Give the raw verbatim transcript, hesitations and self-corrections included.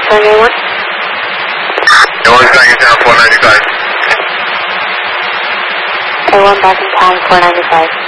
seven eight one. A one back in town, four ninety-five. A one back in town, four ninety-five.